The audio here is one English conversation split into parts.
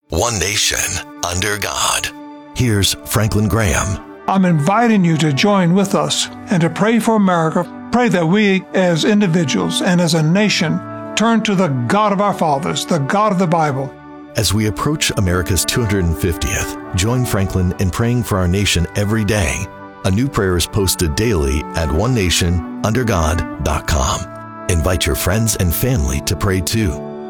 One nation under God. Here's Franklin Graham. I'm inviting you to join with us and to pray for America. Pray that we as individuals and as a nation turn to the God of our fathers, the God of the Bible. As we approach America's 250th, join Franklin in praying for our nation every day. A new prayer is posted daily at onenationundergod.com. Invite your friends and family to pray too.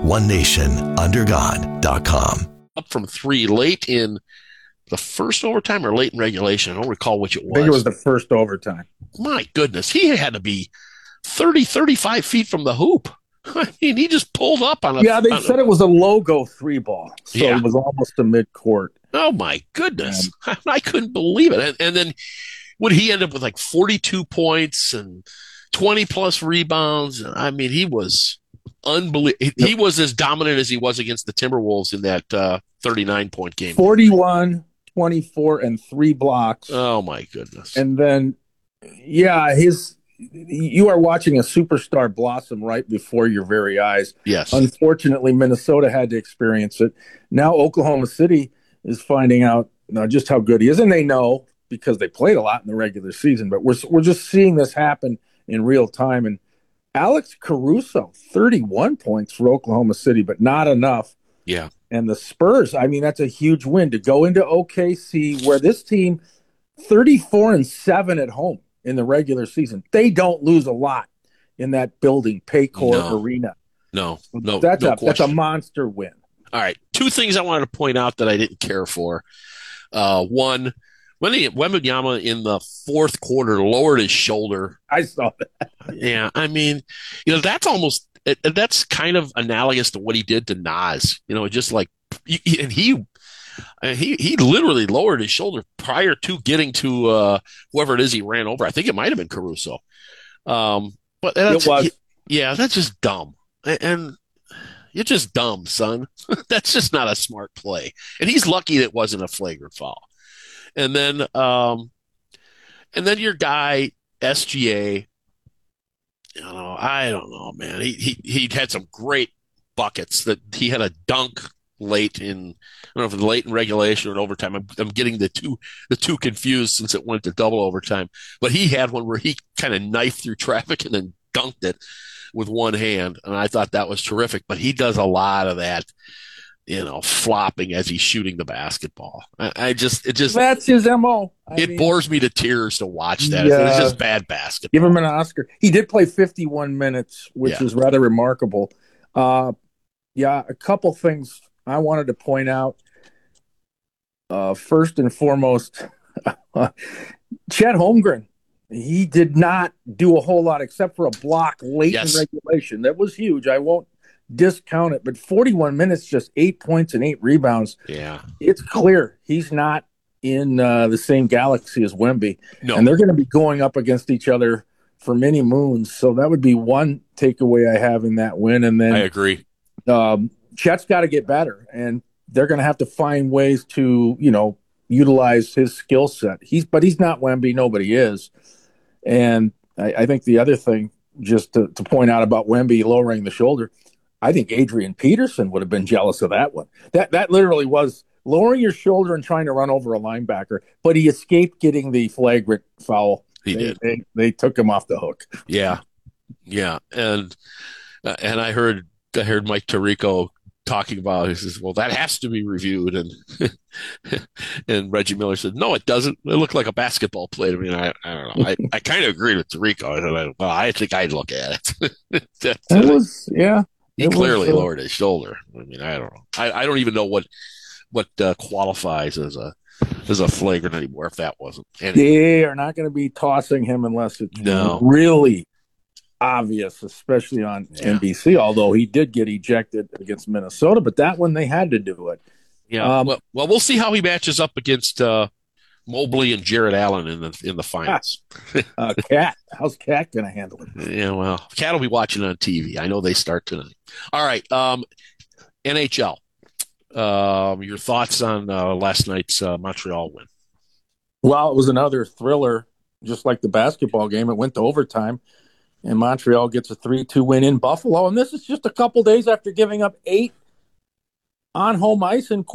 onenationundergod.com. Up from 3 late in the first overtime or late in regulation. I don't recall which it was. I think it was the first overtime. My goodness, he had to be 30, 35 feet from the hoop. I mean, he just pulled up on a... Yeah, they said it was a logo 3-ball, so Yeah. it was almost a mid-court. Oh, my goodness. I couldn't believe it. And then would he end up with like 42 points and 20-plus rebounds? I mean, he was unbelievable. He was as dominant as he was against the Timberwolves in that 39-point game. 41, 24, and 3 blocks. Oh, my goodness. And then, yeah, you are watching a superstar blossom right before your very eyes. Yes. Unfortunately, Minnesota had to experience it. Now Oklahoma City is finding out just how good he is, and they know because they played a lot in the regular season. But we're just seeing this happen in real time. And Alex Caruso, 31 points for Oklahoma City, but not enough. Yeah. And the Spurs, I mean, that's a huge win to go into OKC, where this team 34-7 at home in the regular season. They don't lose a lot in that building, Paycor Arena. No, that's question. a monster win. All right. 2 things I wanted to point out that I didn't care for. One, Wembanyama in the fourth quarter lowered his shoulder. I saw that. Yeah. I mean, that's kind of analogous to what he did to Nas, just like, and he literally lowered his shoulder prior to getting to whoever it is he ran over. I think it might have been Caruso. But it was. That's just dumb. And you're just dumb, son. That's just not a smart play. And he's lucky that it wasn't a flagrant foul. And then your guy, SGA, I don't know, man. He had some great buckets. That he had a dunk late in, I don't know if it's late in regulation or in overtime. I'm getting the two confused since it went to double overtime. But he had one where he kind of knifed through traffic and then dunked it with one hand, and I thought that was terrific. But he does a lot of that, flopping as he's shooting the basketball. It just That's his MO. It bores me to tears to watch that. Yeah. It's just bad basketball. Give him an Oscar. He did play 51 minutes, which is rather remarkable. A couple things I wanted to point out. First and foremost, Chet Holmgren. He did not do a whole lot except for a block late in regulation. That was huge. I won't discount it, but 41 minutes, just 8 points and 8 rebounds. Yeah. It's clear he's not in the same galaxy as Wemby. No. And they're going to be going up against each other for many moons. So that would be one takeaway I have in that win. And then I agree. Chet's got to get better, and they're going to have to find ways to, utilize his skill set. But he's not Wemby. Nobody is. And I think the other thing, just to point out about Wemby lowering the shoulder, I think Adrian Peterson would have been jealous of that one. That literally was lowering your shoulder and trying to run over a linebacker, but he escaped getting the flagrant foul. They took him off the hook. Yeah. And I heard Mike Tirico talking about it. He says, well, that has to be reviewed. And and Reggie Miller said, no, it doesn't. It looked like a basketball play to me. I don't know. I kind of agreed with Tirico. I think I'd look at it. He clearly lowered his shoulder. I mean, I don't know. I don't even know what qualifies as a flagrant anymore if that wasn't. They are not going to be tossing him unless it's really obvious, especially on NBC, although he did get ejected against Minnesota, but that one they had to do it. Yeah. Well, we'll see how he matches up against Mobley and Jared Allen in the finals. Cat, how's Cat going to handle it? Yeah, well, Cat will be watching on TV. I know they start tonight. All right, NHL. Your thoughts on last night's Montreal win? Well, it was another thriller, just like the basketball game. It went to overtime, and Montreal gets a 3-2 win in Buffalo. And this is just a couple days after giving up 8 on home ice in